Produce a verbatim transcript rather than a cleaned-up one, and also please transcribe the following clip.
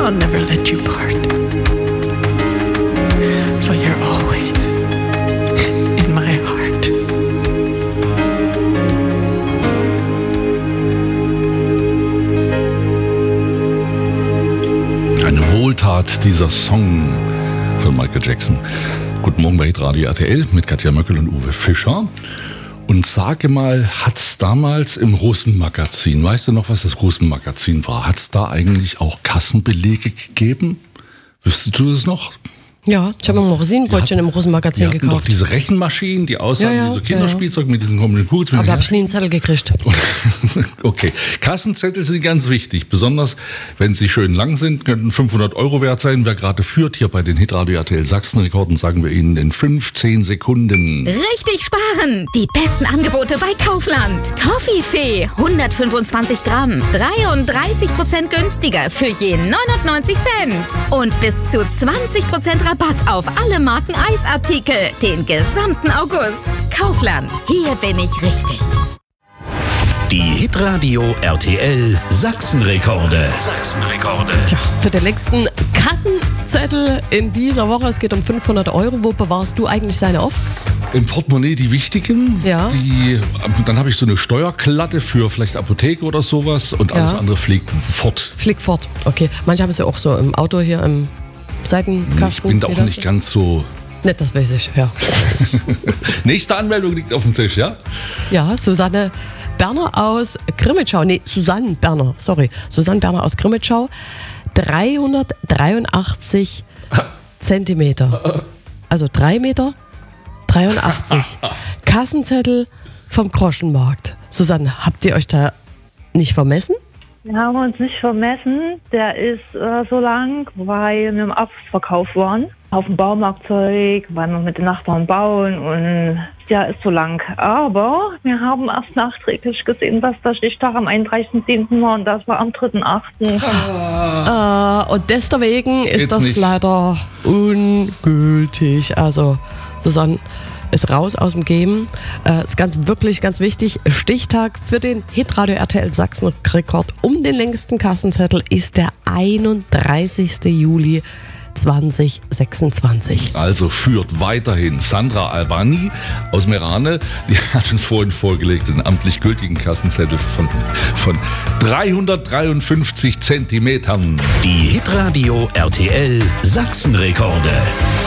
I'll never let you part. For you're always in my heart. Eine Wohltat, dieser Song von Michael Jackson. Guten Morgen bei Hitradio R T L mit Katja Möckel und Uwe Fischer. Und sage mal, hat's damals im Russenmagazin, weißt du noch, was das Russenmagazin war? Hat's da eigentlich auch Kassenbelege gegeben? Wüsstest du das noch? Ja, ich habe mir ein Rosinenbrötchen im Russenmagazin gekauft. Wir hatten doch diese Rechenmaschinen, die aussahen ja, ja, wie so Kinderspielzeug ja, ja. mit diesen kommenden Kugeln. Aber habe ich nie einen Zettel gekriegt. Okay, Kassenzettel sind ganz wichtig, besonders wenn sie schön lang sind, könnten fünfhundert Euro wert sein. Wer gerade führt hier bei den Hitradio R T L Sachsen-Rekorden, sagen wir Ihnen in fünfzehn Sekunden. Richtig sparen! Die besten Angebote bei Kaufland. Toffifee, hundertfünfundzwanzig Gramm, dreiunddreißig Prozent günstiger für je neunundneunzig Cent. Und bis zu zwanzig Prozent Rabatt auf alle Marken Eisartikel den gesamten August. Kaufland, hier bin ich richtig. Die Hitradio R T L Sachsenrekorde. Sachsenrekorde. Tja, für den längsten Kassenzettel in dieser Woche, es geht um fünfhundert Euro. Wo bewahrst du eigentlich deine auf? Im Portemonnaie die wichtigen. Ja. Die, dann habe ich so eine Steuerklatte für vielleicht Apotheke oder sowas und alles ja. andere fliegt fort. Fliegt fort, okay. Manche haben es ja auch so im Auto hier im Seitenkasten. Ich bin da auch nicht ganz so... Nicht, das weiß ich, ja. Nächste Anmeldung liegt auf dem Tisch, ja? Ja, Susanne Berner aus Grimmitschau. Nee, Susanne Berner, sorry. Susanne Berner aus Grimmitschau. dreihundertdreiundachtzig Zentimeter. Also drei Meter dreiundachtzig. Kassenzettel vom Groschenmarkt. Susanne, habt ihr euch da nicht vermessen? Wir haben uns nicht vermessen. Der ist äh, so lang, weil wir im Abverkauf waren. Auf dem Baumarktzeug, weil wir mit den Nachbarn bauen und der ist so lang. Aber wir haben erst nachträglich gesehen, dass der Stichtag am einunddreißigsten siebten war und das war am dritten achten Ah. Äh, und deswegen ist Jetzt das nicht. leider ungültig. Also, Susanne ist raus aus dem Game. Äh, ist ganz wirklich ganz wichtig. Stichtag für den Hitradio R T L Sachsen-Rekord um den längsten Kassenzettel ist der einunddreißigsten Juli zweitausendsechsundzwanzig. Also führt weiterhin Sandra Albani aus Merane. Die hat uns vorhin vorgelegt den amtlich gültigen Kassenzettel von, von dreihundertdreiundfünfzig Zentimetern. Die Hitradio R T L Sachsenrekorde.